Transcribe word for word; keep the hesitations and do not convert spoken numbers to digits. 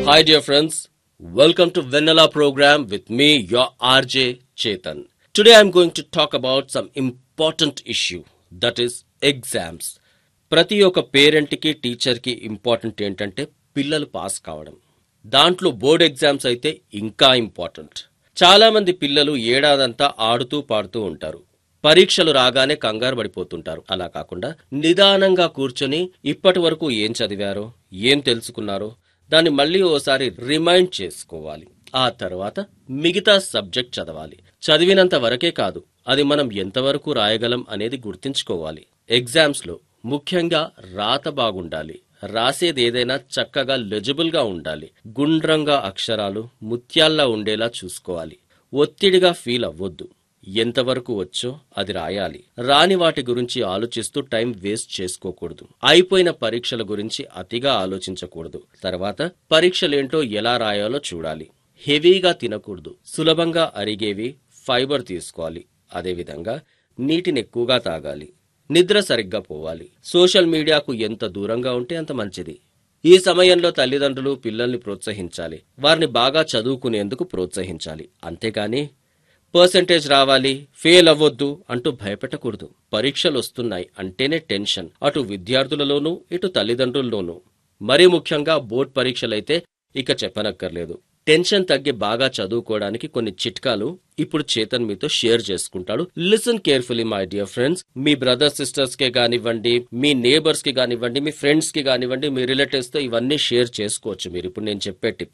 Hi dear friends, welcome to Vanilla program with me, your R J Chetan. Today I'm going to talk about some important issue, that is exams. ప్రతి ఒక్క పేరెంట్కి టీచర్కి important ఏంటంటే పిల్లలు pass కావడం. దాంట్లో board exams అయితే ఇంకా important. చాలా మంది పిల్లలు ఏడాదంతా ఆడుతూ పాడుతూ ఉంటారు. పరీక్షలు రాగానే కంగారు పడిపోతుంటారు. అలా కాకుండా నిదానంగా కూర్చొని ఇప్పటి వరకు ఏం చదివారో, ఏం తెలుసుకున్నారో దాన్ని మళ్ళీ ఓసారి రిమైండ్ చేసుకోవాలి. ఆ తర్వాత మిగతా సబ్జెక్ట్ చదవాలి. చదివినంత వరకే కాదు, అది మనం ఎంతవరకు రాయగలం అనేది గుర్తుంచుకోవాలి. ఎగ్జామ్స్ లో ముఖ్యంగా రాత బాగుండాలి. రాసేది ఏదైనా చక్కగా లెజిబుల్ గా ఉండాలి. గుండ్రంగా అక్షరాలు ముత్యాల్లా ఉండేలా చూసుకోవాలి. ఒత్తిడిగా ఫీల్ అవ్వొద్దు. ఎంతవరకు వచ్చో అది రాయాలి. రాని వాటి గురించి ఆలోచిస్తూ టైం వేస్ట్ చేసుకోకూడదు. అయిపోయిన పరీక్షల గురించి అతిగా ఆలోచించకూడదు. తర్వాత పరీక్షలేంటో ఎలా రాయాలో చూడాలి. హెవీగా తినకూడదు. సులభంగా అరిగేవి ఫైబర్ తీసుకోవాలి. అదేవిధంగా నీటిని ఎక్కువగా తాగాలి. నిద్ర సరిగ్గా పోవాలి. సోషల్ మీడియాకు ఎంత దూరంగా ఉంటే అంత మంచిది. ఈ సమయంలో తల్లిదండ్రులు పిల్లల్ని ప్రోత్సహించాలి. వారిని బాగా చదువుకునేందుకు ప్రోత్సహించాలి. అంతేగాని పర్సెంటేజ్ రావాలి, ఫెయిల్ అవ్వొద్దు అంటూ భయపెట్టకూడదు. పరీక్షలు వస్తున్నాయి అంటేనే టెన్షన్, అటు విద్యార్థులలోనూ ఇటు తల్లిదండ్రుల్లోనూ. మరీ ముఖ్యంగా బోర్డ్ పరీక్షలైతే ఇక చెప్పనక్కర్లేదు. టెన్షన్ తగ్గి బాగా చదువుకోవడానికి కొన్ని చిట్కాలు ఇప్పుడు చేతన్ మీతో షేర్ చేసుకుంటాడు. Listen carefully my dear friends. Me brothers sisters కి కానివ్వండి, మీ నేబర్స్ కి కానివ్వండి, మీ ఫ్రెండ్స్ కి కానివ్వండి, మీ రిలేటివ్స్ తో ఇవన్నీ షేర్ చేసుకోవచ్చు మీరు ఇప్పుడు నేను చెప్పే టిప్స్.